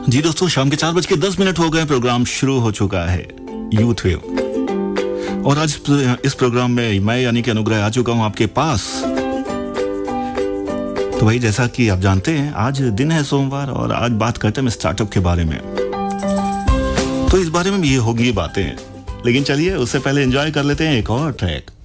जी दोस्तों, शाम के 4:10 हो गए, प्रोग्राम शुरू हो चुका है यूथ वेव। और आज इस प्रोग्राम में मैं यानी कि अनुग्रह आ चुका हूं आपके पास। तो भाई, जैसा कि आप जानते हैं, आज दिन है सोमवार और आज बात करते हैं स्टार्टअप के बारे में। तो इस बारे में ये होगी बातें, लेकिन चलिए उससे पहले एंजॉय कर लेते हैं एक और ट्रैक।